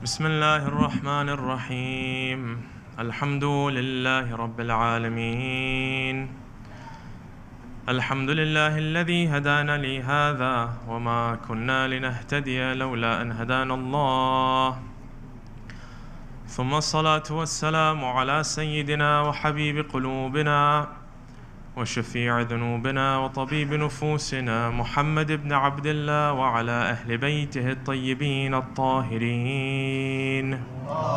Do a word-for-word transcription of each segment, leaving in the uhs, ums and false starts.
بسم الله الرحمن الرحيم الحمد لله رب العالمين الحمد لله الذي هدانا لهذا وما كنا لنهتدي لولا أن هدانا الله ثم الصلاة والسلام على سيدنا وحبيب قلوبنا وشفيع ذنوبنا وطبيب نفوسنا محمد بن عبد الله وعلى أهل بيته الطيبين الطاهرين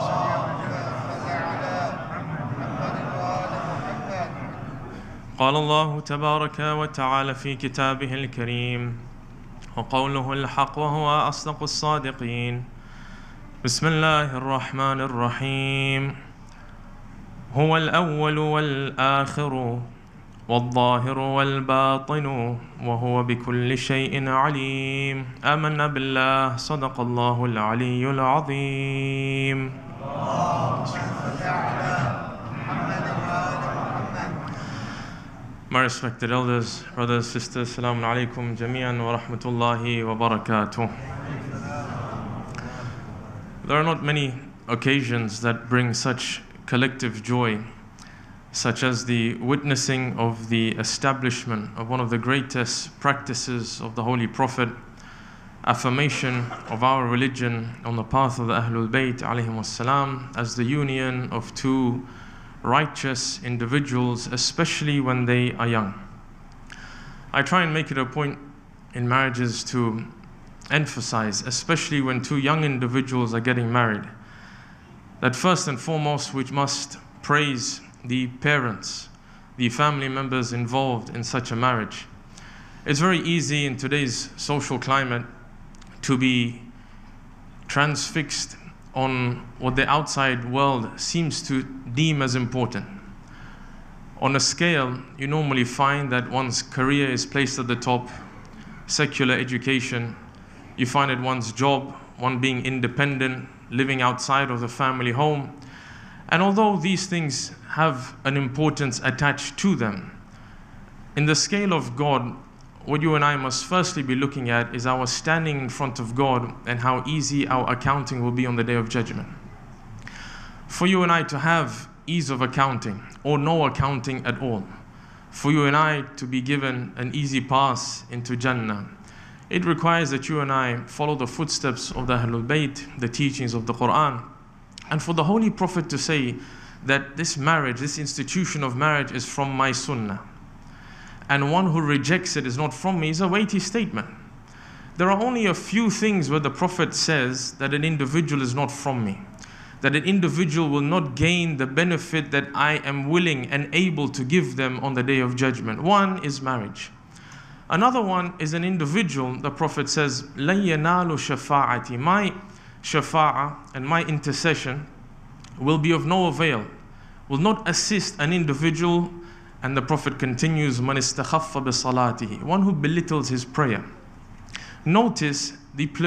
قال الله تبارك وتعالى في كتابه الكريم وقوله الحق وهو أصدق الصادقين بسم الله الرحمن الرحيم هو الأول والآخر والظاهر والباطن وهو بكل شيء عليم آمنا بالله صدق الله العلي العظيم. My respected elders, brothers, sisters, Assalamu alaikum jami'an wa rahmatullahi wa barakatuh. There are not many occasions that bring such collective joy, such as the witnessing of the establishment of one of the greatest practices of the Holy Prophet, affirmation of our religion on the path of the Ahlul Bayt alayhim wassalam, as the union of two righteous individuals, especially when they are young. I try and make it a point in marriages to emphasize, especially when two young individuals are getting married, that first and foremost we must praise the parents, the family members involved in such a marriage. It's very easy in today's social climate to be transfixed on what the outside world seems to deem as important. On a scale, you normally find that one's career is placed at the top, secular education, you find that one's job, one being independent, living outside of the family home. And although these things have an importance attached to them, in the scale of God, what you and I must firstly be looking at is our standing in front of God and how easy our accounting will be on the Day of Judgment. For you and I to have ease of accounting or no accounting at all, for you and I to be given an easy pass into Jannah, it requires that you and I follow the footsteps of the Ahlul Bayt, the teachings of the Quran, and for the Holy Prophet to say that this marriage, this institution of marriage is from my sunnah, and one who rejects it is not from me, is a weighty statement. There are only a few things where the Prophet says that an individual is not from me, that an individual will not gain the benefit that I am willing and able to give them on the Day of Judgment. One is marriage. Another one is an individual, the Prophet says, لَن يَنَالُ شَفَاعَتِي, my shafa'ah and my intercession will be of no avail, will not assist an individual. And the Prophet continues, مَنِ اسْتَخَفَّ بِصَلَاتِهِ, one who belittles his prayer. Notice the